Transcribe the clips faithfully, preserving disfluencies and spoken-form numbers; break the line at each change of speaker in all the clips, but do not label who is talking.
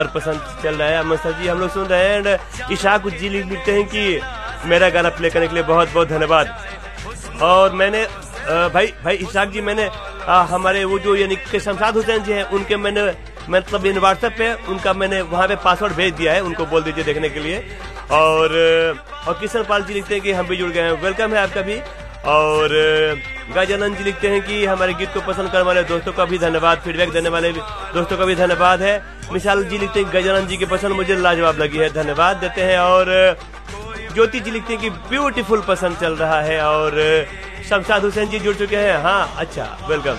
पसंद चल रहा है। अमन सर जी हम लोग सुन रहे हैं एंड इशाक जी लिखते हैं कि मेरा गाना प्ले करने के लिए बहुत बहुत धन्यवाद। और मैंने आ, भाई भाई इशाक जी मैंने आ, हमारे वो जो यानी कि शमशाद हुसैन जी हैं उनके मैंने मतलब इन व्हाट्सएप पे उनका मैंने वहाँ पे पासवर्ड भेज दिया है, उनको बोल दीजिए देखने के लिए। और और किशन पाल जी लिखते हैं कि हम भी जुड़ गए हैं, वेलकम है आपका भी। और गजानंद जी लिखते हैं कि हमारे गीत को पसंद करने वाले दोस्तों का भी धन्यवाद, फीडबैक देने वाले दोस्तों का भी धन्यवाद है। मिसाल जी लिखते हैं गजानंद जी की पसंद मुझे लाजवाब लगी है, धन्यवाद देते हैं। और ज्योति जी लिखते हैं कि ब्यूटीफुल पसंद चल रहा है। और शमशाद हुसैन जी जुड़ चुके हैं, हाँ अच्छा वेलकम।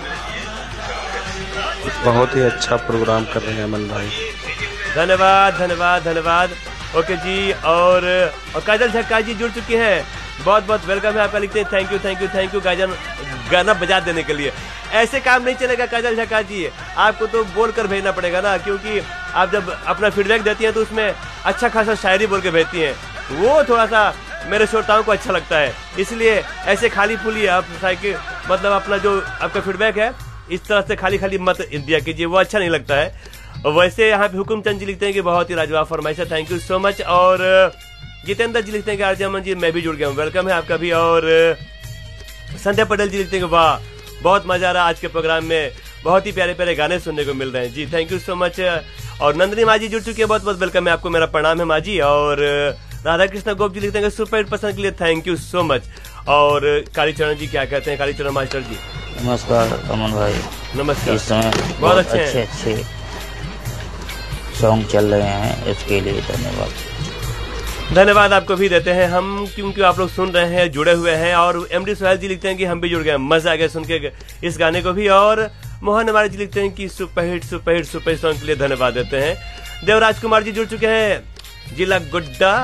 बहुत ही अच्छा प्रोग्राम कर रहे हैं अमन भाई,
धन्यवाद धन्यवाद धन्यवाद। ओके जी। और, और काजल झक्का जी जुड़ चुके हैं, बहुत बहुत वेलकम है आपका, लिखते हैं thank you thank you thank you Gazan गाना बजा देने के लिए। ऐसे काम नहीं चलेगा काजल झक्का जी, आपको तो बोल कर भेजना पड़ेगा ना, क्योंकि आप जब अपना फीडबैक देती हैं तो उसमें अच्छा खासा शायरी बोल के भेजती हैं, वो थोड़ा सा मेरे श्रोताओं को अच्छा लगता है। इसलिए ऐसे खाली फूली आप साइकिल मतलब अपना जो आपका फीडबैक है इस तरह से खाली खाली मत दिया कीजिए, वो अच्छा नहीं लगता है। वैसे यहाँ पे हुकुम चंद जी लिखते हैं कि बहुत ही लाजवाब फरमाइश है, थैंक यू सो मच। और जितेंद्र जी लिखते हैं कि आरजे अमन जी मैं भी जुड़ गया हूँ, वेलकम है आपका भी। और संध्या पटेल जी लिखते हैं कि वाह बहुत मजा आ रहा है आज के प्रोग्राम में, बहुत ही प्यारे प्यारे गाने सुनने को मिल रहे हैं जी, थैंक यू सो मच। और नंदिनी माँ जी जुड़ चुकी है, बहुत बहुत वेलकम है आपको, मेरा प्रणाम है माँ जी। और राधा कृष्ण गोप जी लिखते हैं सुपर हिट पसंद के लिए थैंक यू सो मच। और कालीचरण जी क्या कहते हैं, कालीचरण मास्टर जी
नमस्कार अमन भाई,
नमस्कार।
इस समय
बहुत
बहुत
अच्छे
अच्छे
हैं।
अच्छे सॉन्ग चल रहे हैं, इसके लिए धन्यवाद।
धन्यवाद आपको भी देते हैं हम, क्योंकि आप लोग सुन रहे हैं, जुड़े हुए हैं। और एमडी सोहेल जी लिखते हैं कि हम भी जुड़ गए, मजा आ गया सुन के इस गाने को भी। और मोहन हमारे जी लिखते हैं कि सुपरहिट सुपरहिट सुपर सॉन्ग के लिए धन्यवाद देते हैं। देवराज कुमार जी जुड़ चुके हैं, जिला गुड्डा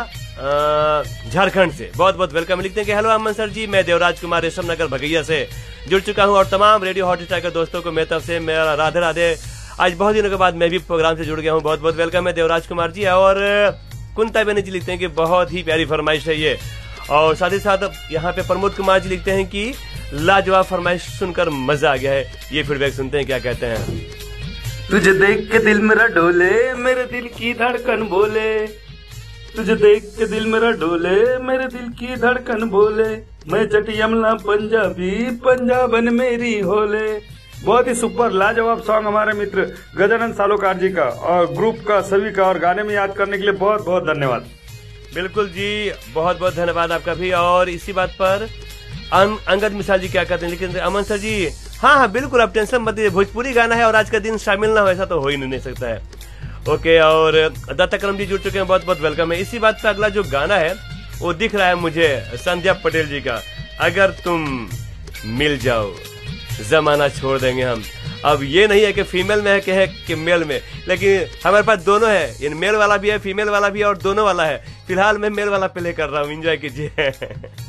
झारखंड से, बहुत बहुत वेलकम, लिखते हैं कि हेलो अमन सर जी, मैं देवराज कुमार रेशम नगर भगैया से जुड़ चुका हूं। और तमाम रेडियो हॉट स्टार के दोस्तों को मेरी तरफ से मेरा राधे राधे, आज बहुत दिनों के बाद मैं भी प्रोग्राम से जुड़ गया हूं, बहुत बहुत वेलकम है देवराज कुमार जी। और कुंता बेनी जी लिखते हैं कि बहुत ही प्यारी फरमाइश है ये। और साथ ही साथ यहाँ पे प्रमोद कुमार जी लिखते हैं कि लाजवाब फरमाइश सुनकर मजा आ गया है, ये फीडबैक सुनते हैं क्या कहते हैं।
तुझे देख के दिल मेरा डोले, मेरे दिल की धड़कन बोले, तुझे देख के दिल मेरा डोले, मेरे दिल की धड़कन बोले, मैं चटी यमला पंजाबी, पंजाबन मेरी होले। बहुत ही सुपर लाजवाब सॉन्ग हमारे मित्र गजानंद सालोकार जी का और ग्रुप का सभी का, और गाने में याद करने के लिए बहुत बहुत धन्यवाद।
बिल्कुल जी, बहुत बहुत धन्यवाद आपका भी। और इसी बात पर अंगद मिसाल जी क्या कहते हैं, लेकिन अमन सर जी हाँ हाँ बिल्कुल आप टेंशन मत लीजिए, भोजपुरी गाना है और आज का दिन शामिल ना हो ऐसा तो हो ही नहीं सकता है। ओके। और दत्ताक्रम जी जुड़ चुके हैं, बहुत बहुत वेलकम है। इसी बात पर अगला जो गाना है वो दिख रहा है मुझे संध्या पटेल जी का, अगर तुम मिल जाओ जमाना छोड़ देंगे हम। अब ये नहीं है कि फीमेल में है कि है कि मेल में, लेकिन हमारे पास दोनों है, ये मेल वाला भी है फीमेल वाला भी है और दोनों वाला है। फिलहाल मैं मेल वाला प्ले कर रहा हूँ, एंजॉय कीजिए।